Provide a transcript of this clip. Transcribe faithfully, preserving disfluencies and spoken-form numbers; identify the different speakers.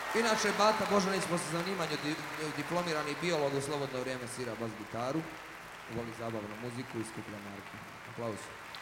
Speaker 1: Inače, Bata Božanić po zanimanju diplomirani biolog u slobodno vrijeme svira bas gitaru, voli zabavnu muziku i skuplja marke. Aplauz.